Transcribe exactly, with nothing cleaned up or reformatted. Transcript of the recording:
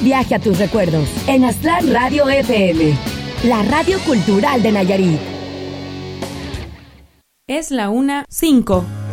viaje a tus recuerdos en Aztlán Radio F M, la radio cultural de Nayarit. Es la una cinco.